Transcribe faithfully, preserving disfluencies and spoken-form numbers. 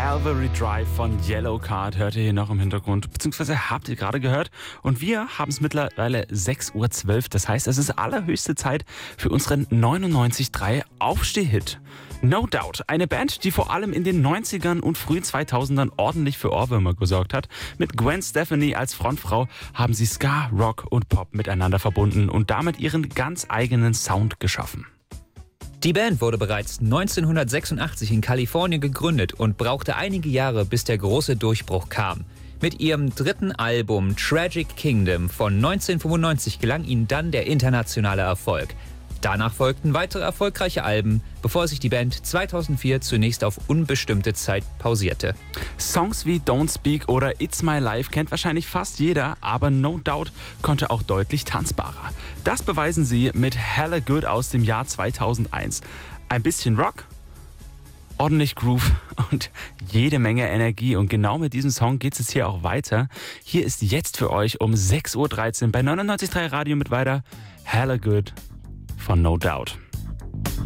Calvary Drive von Yellowcard hört ihr hier noch im Hintergrund, beziehungsweise habt ihr gerade gehört. Und wir haben es mittlerweile sechs Uhr zwölf, das heißt, es ist allerhöchste Zeit für unseren neunundneunzig Komma drei Aufstehhit. No Doubt, eine Band, die vor allem in den neunzigern und frühen zweitausendern ordentlich für Ohrwürmer gesorgt hat. Mit Gwen Stefani als Frontfrau haben sie Ska, Rock und Pop miteinander verbunden und damit ihren ganz eigenen Sound geschaffen. Die Band wurde bereits neunzehnhundertsechsundachtzig in Kalifornien gegründet und brauchte einige Jahre, bis der große Durchbruch kam. Mit ihrem dritten Album Tragic Kingdom von neunzehnhundertfünfundneunzig gelang ihnen dann der internationale Erfolg. Danach folgten weitere erfolgreiche Alben, bevor sich die Band zweitausendvier zunächst auf unbestimmte Zeit pausierte. Songs wie Don't Speak oder It's My Life kennt wahrscheinlich fast jeder, aber No Doubt konnte auch deutlich tanzbarer. Das beweisen sie mit Hella Good aus dem Jahr zweitausendeins. Ein bisschen Rock, ordentlich Groove und jede Menge Energie. Und genau mit diesem Song geht es jetzt hier auch weiter. Hier ist jetzt für euch um sechs Uhr dreizehn bei neunundneunzig Komma drei Radio mit weiter Hella Good von No Doubt.